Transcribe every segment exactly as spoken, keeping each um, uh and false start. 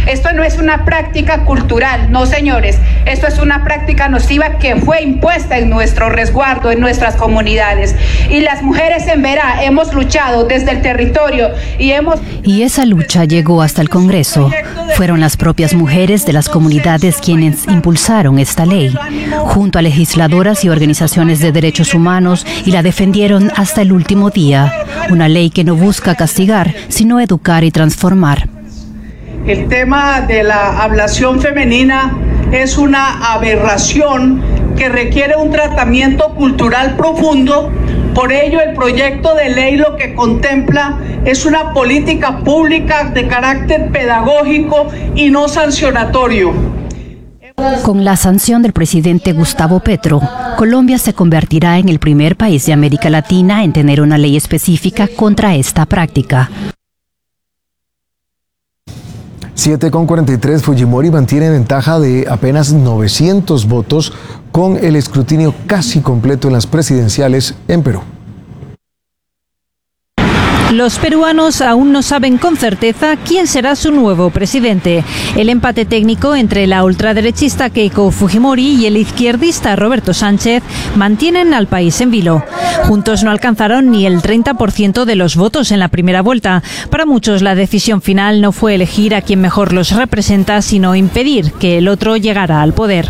Esto no es una práctica cultural, no señores, esto es una práctica nociva que fue impuesta en nuestro resguardo, en nuestras comunidades. Y las mujeres en Verá hemos luchado desde el territorio y hemos... Y esa lucha llegó hasta el Congreso. Fueron las propias mujeres de las comunidades quienes impulsaron esta ley, junto a legisladoras y organizaciones de derechos humanos, y la defendieron hasta el último día. Una ley que no busca castigar, sino educar y transformar. El tema de la ablación femenina es una aberración que requiere un tratamiento cultural profundo. Por ello, el proyecto de ley lo que contempla es una política pública de carácter pedagógico y no sancionatorio. Con la sanción del presidente Gustavo Petro, Colombia se convertirá en el primer país de América Latina en tener una ley específica contra esta práctica. siete con cuarenta y tres, Fujimori mantiene ventaja de apenas novecientos votos con el escrutinio casi completo en las presidenciales en Perú. Los peruanos aún no saben con certeza quién será su nuevo presidente. El empate técnico entre la ultraderechista Keiko Fujimori y el izquierdista Roberto Sánchez mantienen al país en vilo. Juntos no alcanzaron ni el treinta por ciento de los votos en la primera vuelta. Para muchos, la decisión final no fue elegir a quien mejor los representa, sino impedir que el otro llegara al poder.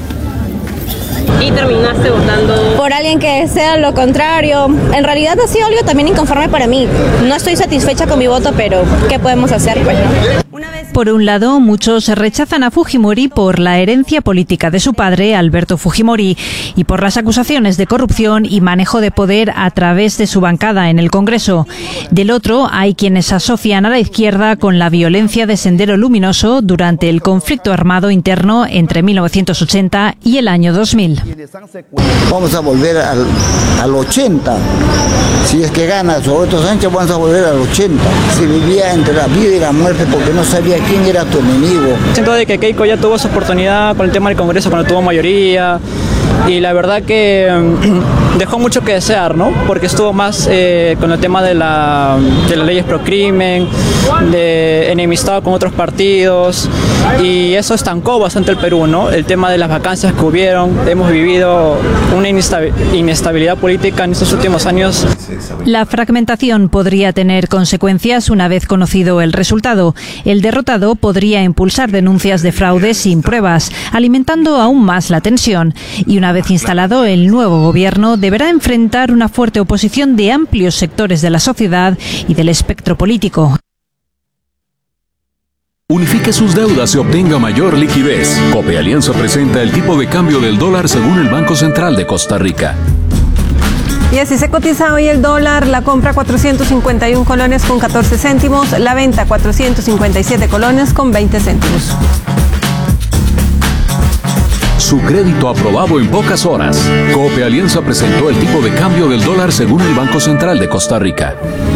¿Y terminaste votando por alguien que sea lo contrario? En realidad ha sido algo también inconforme para mí. No estoy satisfecha con mi voto, pero ¿qué podemos hacer? Pues, ¿no? Por un lado, muchos rechazan a Fujimori por la herencia política de su padre, Alberto Fujimori, y por las acusaciones de corrupción y manejo de poder a través de su bancada en el Congreso. Del otro, hay quienes asocian a la izquierda con la violencia de Sendero Luminoso durante el conflicto armado interno entre mil novecientos ochenta y el año dos mil. Vamos a volver al, al ochenta. Si es que gana Roberto Sánchez, vamos a volver al ochenta. Se vivía entre la vida y la muerte porque no sabía quién era tu enemigo. Siento de que Keiko ya tuvo su oportunidad con el tema del Congreso cuando tuvo mayoría, y la verdad que dejó mucho que desear, ¿no? Porque estuvo más eh, con el tema de, la, de las leyes pro crimen, de enemistad con otros partidos, y eso estancó bastante el Perú, ¿no? El tema de las vacancias que hubieron, hemos vivido una inestabilidad política en estos últimos años. La fragmentación podría tener consecuencias una vez conocido el resultado. El derrotado podría impulsar denuncias de fraude sin pruebas, alimentando aún más la tensión. Y una vez instalado, el nuevo gobierno deberá enfrentar una fuerte oposición de amplios sectores de la sociedad y del espectro político. Unifique sus deudas y obtenga mayor liquidez. Cope Alianza presenta el tipo de cambio del dólar según el Banco Central de Costa Rica. Y así se cotiza hoy el dólar: la compra cuatrocientos cincuenta y uno colones con catorce céntimos, la venta cuatrocientos cincuenta y siete colones con veinte céntimos. Su crédito aprobado en pocas horas. Cope Alianza presentó el tipo de cambio del dólar según el Banco Central de Costa Rica.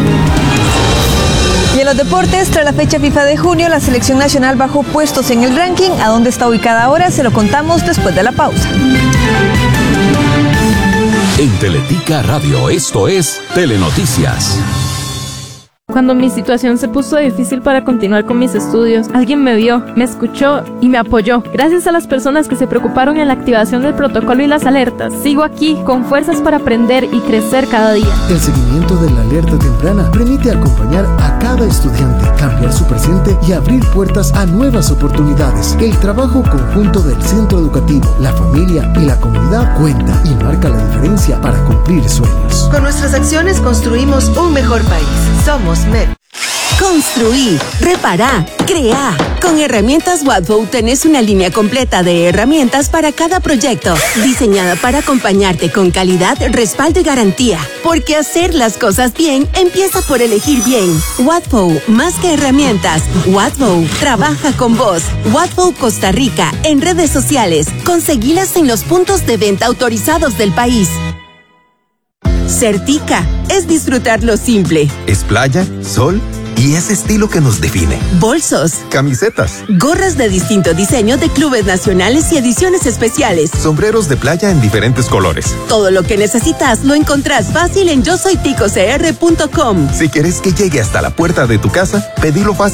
Y en los deportes, tras la fecha FIFA de junio, la selección nacional bajó puestos en el ranking. ¿A dónde está ubicada ahora? Se lo contamos después de la pausa. En Teletica Radio, esto es Telenoticias. Cuando mi situación se puso difícil para continuar con mis estudios, alguien me vio, me escuchó y me apoyó. Gracias a las personas que se preocuparon en la activación del protocolo y las alertas, sigo aquí con fuerzas para aprender y crecer cada día. El seguimiento de la alerta temprana permite acompañar a cada estudiante, cambiar su presente y abrir puertas a nuevas oportunidades. El trabajo conjunto del centro educativo, la familia y la comunidad cuenta y marca la diferencia para cumplir sueños. Con nuestras acciones construimos un mejor país. Somos M E P. Construí, repará, creá. Con Herramientas Watford tenés una línea completa de herramientas para cada proyecto, diseñada para acompañarte con calidad, respaldo y garantía. Porque hacer las cosas bien empieza por elegir bien. Watford, más que herramientas. Watford, trabaja con vos. Watford Costa Rica, en redes sociales. Conseguilas en los puntos de venta autorizados del país. Certica es disfrutar lo simple. Es playa, sol y ese estilo que nos define. Bolsos, camisetas, gorras de distinto diseño de clubes nacionales y ediciones especiales, sombreros de playa en diferentes colores. Todo lo que necesitas lo encontrás fácil en yo soy tico c r punto com. Si quieres que llegue hasta la puerta de tu casa, pedilo fácil